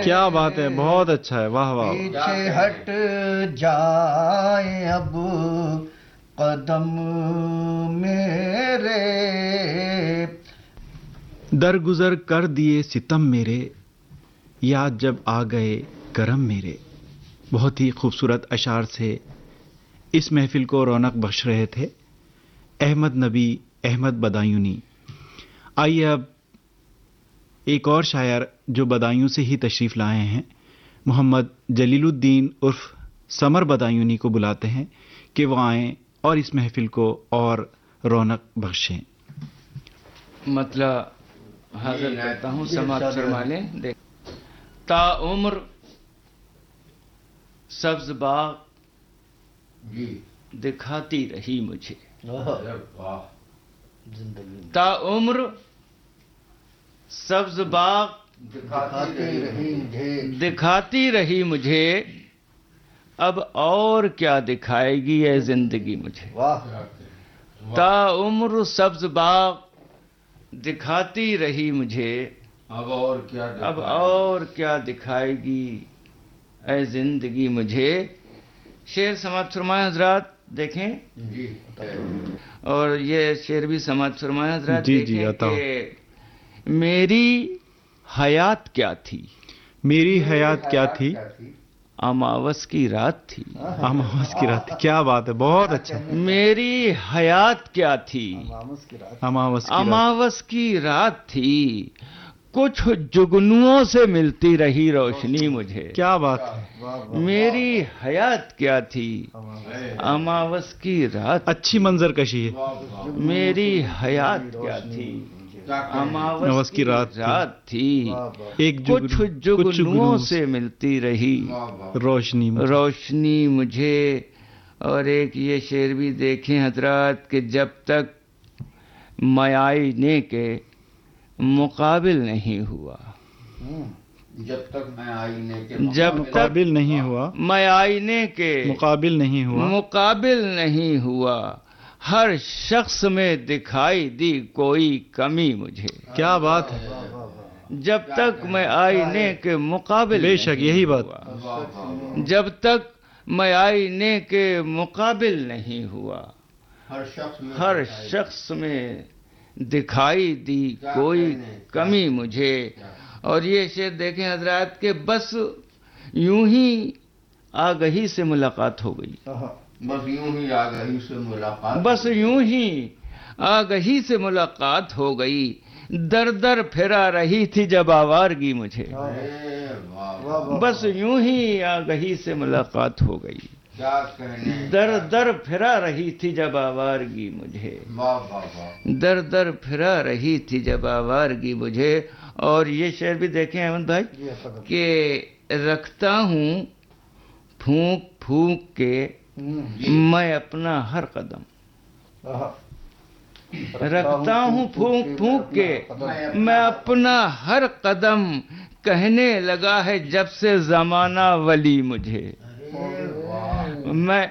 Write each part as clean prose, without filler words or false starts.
کیا بات ہے، بہت اچھا ہے، واہ واہ. پیچھے ہٹ جائیں اب قدم میرے، درگزر کر دیے ستم میرے، یاد جب آ گئے کرم میرے. بہت ہی خوبصورت اشعار سے اس محفل کو رونق بخش رہے تھے احمد نبی احمد بدایونی. آئیے اب ایک اور شاعر جو بدایوں سے ہی تشریف لائے ہیں، محمد جلیل الدین عرف سمر بدایونی کو بلاتے ہیں کہ وہ آئیں اور اس محفل کو اور رونق بخشیں. مطلب حاضر کرتا ہوں، سماعت فرما لیں. تا عمر سبز باغ دکھاتی رہی مجھے، تا عمر سبز باغ دکھاتی رہی مجھے، اب اور کیا دکھائے گی اے زندگی مجھے. تا عمر سبز باغ دکھاتی رہی مجھے، اب اور کیا دکھائے گی اے زندگی مجھے. شعر سماعت فرمائے حضرات، دیکھیں اور یہ شعر بھی سماعت فرمائے حضرات. دیکھیں کہ میری حیات کیا تھی، میری حیات کیا تھی، اماوس کی رات تھی. اماوس کی رات. کیا بات ہے، بہت اچھا. میری حیات کیا تھی، اماوس کی رات تھی، کچھ جگنوؤں سے ملتی رہی روشنی مجھے. کیا بات ہے. میری حیات کیا تھی، اماوس کی رات، اچھی منظر کشی ہے. میری حیات کیا تھی، اماوس کی رات تھی، ایک کچھ جگنوؤں سے ملتی رہی روشنی مجھے. اور ایک یہ شعر بھی دیکھیں حضرات کہ جب تک میں آئینے کے مقابل نہیں ہوا، جب تک میں آئینے کے مقابل نہیں ہوا، میں آئینے کے مقابل نہیں ہوا، مقابل نہیں ہوا، ہر شخص میں دکھائی دی کوئی کمی مجھے. کیا بات ہے. جب تک میں آئینے کے مقابل، بے شک یہی بات، جب تک میں آئینے کے مقابل نہیں ہوا، ہر شخص میں دکھائی دی کوئی کمی مجھے. اور یہ شعر دیکھیں حضرات کہ بس یوں ہی آگہی سے ملاقات ہو گئی، بس یوں ہی آگہی سے ملاقات، بس یوں ہی آگہی سے ملاقات ہو گئی، در در پھرا رہی تھی جب آوارگی مجھے. بس یوں ہی آگہی سے ملاقات ہو گئی، در در پھرا رہی تھی جب آوارگی مجھے، در در پھرا رہی تھی جب آوارگی مجھے. اور یہ شعر بھی دیکھیں احمد بھائی کہ رکھتا ہوں پھونک پھونک کے میں اپنا ہر قدم، رکھتا ہوں پھونک پھونک کے میں اپنا ہر قدم، کہنے لگا ہے جب سے زمانہ ولی مجھے. میں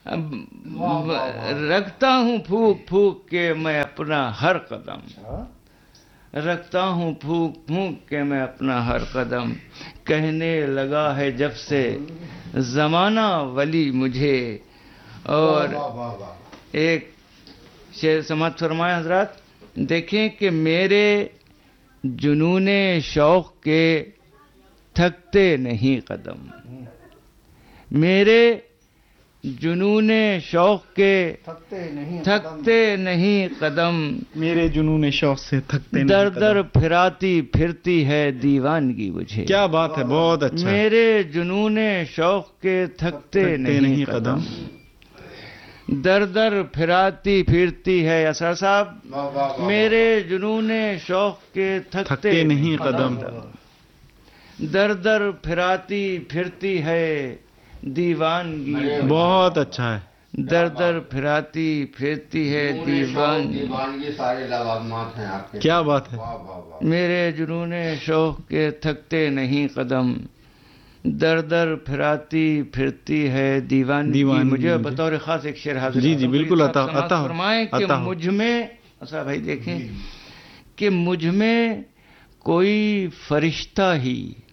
رکھتا ہوں پھونک پھونک کے میں اپنا ہر قدم، رکھتا ہوں پھونک پھونک کے میں اپنا ہر قدم، کہنے لگا ہے جب سے زمانہ ولی مجھے. اور ایک شعر سماعت فرمائے حضرات، دیکھیں کہ میرے جنون شوق کے تھکتے نہیں قدم، میرے جنون شوق کے تھکتے نہیں قدم، میرے جنون شوق سے تھکتے نہیں در قدم. در پھراتی پھرتی ہے دیوانگی مجھے. کیا بات ہے، بہت اچھا. میرے جنون شوق کے تھکتے نہیں قدم، در در پھراتی پھرتی ہے. اسرار صاحب، میرے جنون شوق کے تھکتے نہیں قدم، در در پھراتی پھرتی ہے دیوانگی. بہت اچھا ہے. در در پھراتی پھرتی ہے دیوانگی. یہ سارے لوازمات ہیں آپ کے. کیا بات ہے. میرے جنون شوق کے تھکتے نہیں قدم، در در پھراتی پھرتی ہے دیوانگی. مجھے بطور خاص ایک شعر حاضر جی بالکل عطا فرمائیں کہ مجھ میں، اچھا بھائی دیکھیں کہ مجھ میں کوئی فرشتہ ہی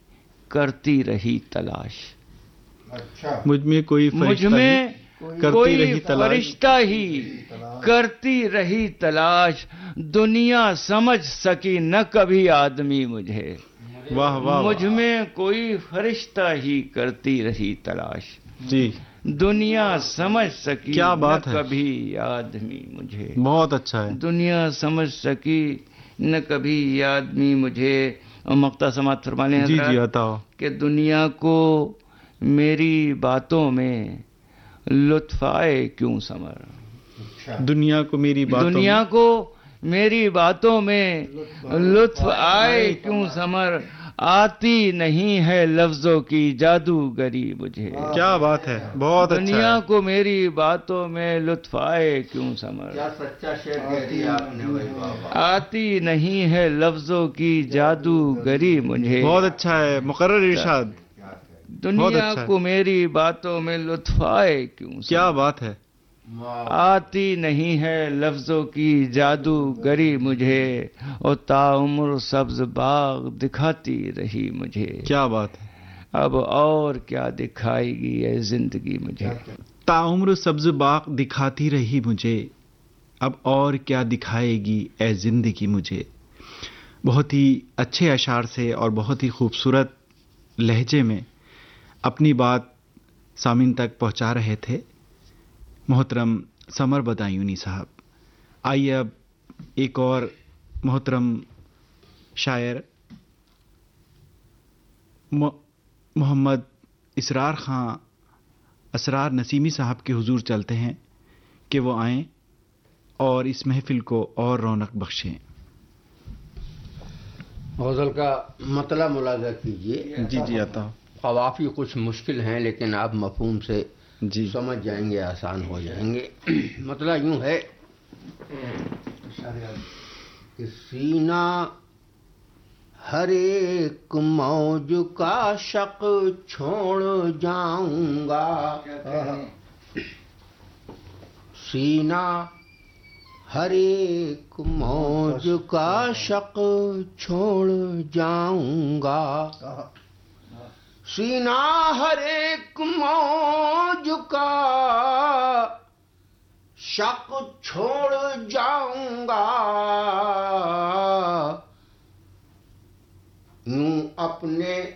کرتی رہی تلاش. اچھا. مجھ میں کوئی مجھ میں کرتی کوئی رہی تلاش. فرشتہ ہی کرتی رہی تلاش. دنیا سمجھ سکی نہ کبھی آدمی مجھے. واہ واہ. مجھ میں کوئی فرشتہ ہی کرتی رہی تلاش. جی دنیا سمجھ سکی کیا نہ بات ہے. کبھی آدمی مجھے. بہت اچھا ہے. دنیا سمجھ سکی نہ کبھی آدمی مجھے. اور مقطع سماعت فرما لیں جی حضرات جی بتاؤ. کہ دنیا کو میری باتوں میں لطف آئے کیوں سمر. اچھا. دنیا کو میری باتوں دنیا کو میری باتوں میں لطف آئے کیوں سمر. آتی نہیں ہے لفظوں کی جادوگری مجھے. کیا بات ہے. بہت اچھا دنیا ہے. کو میری باتوں میں لطف آئے کیوں سمر. کیا سچا شعر کہہ دیا آپ نے بھائی بابا. آتی نہیں ہے لفظوں کی جادوگری مجھے. بہت اچھا ہے. مقرر ارشاد. دنیا اچھا ہے. کو میری باتوں میں لطف آئے کیوں سمر. کیا بات ہے. آتی نہیں ہے لفظوں کی جادوگری مجھے. اور تاعمر سبز باغ دکھاتی رہی مجھے. کیا بات ہے. اب اور کیا دکھائے گی اے زندگی مجھے. تاعمر سبز باغ دکھاتی رہی مجھے. اب اور کیا دکھائے گی اے زندگی مجھے. بہت ہی اچھے اشعار سے اور بہت ہی خوبصورت لہجے میں اپنی بات سامعین تک پہنچا رہے تھے محترم سمر بدایونی صاحب. آئیے اب ایک اور محترم شاعر محمد اسرار خان اسرار نسیمی صاحب کے حضور چلتے ہیں کہ وہ آئیں اور اس محفل کو اور رونق بخشیں. غزل کا مطلب ملاحظہ کیجیے. جی جی آتا ہوں. قوافی کچھ مشکل ہیں لیکن آپ مفہوم سے جی سمجھ جائیں گے, آسان ہو جائیں گے. مطلب یوں ہے کہ سینہ ہر ایک موج کا شق چھوڑ جاؤں گا. سینہ ہر ایک موج کا شق چھوڑ جاؤں گا. سینہ ہر ایک موج کا شق چھوڑ جاؤں گا. یوں اپنے